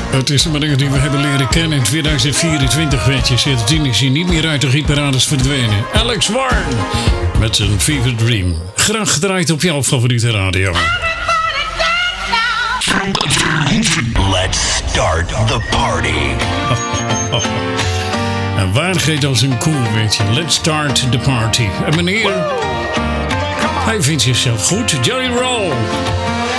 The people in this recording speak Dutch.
Het is de manier die we hebben leren kennen in 2024, weet je. Sindsdien is hij niet meer uit de hitparades verdwenen. Alex Warren met zijn Fever Dream. Graag gedraaid op jouw favoriete radio. Let's start the party. En waardigheid als een koe, weet je. Let's start the party. En meneer, hij vindt zichzelf goed. Jelly Roll.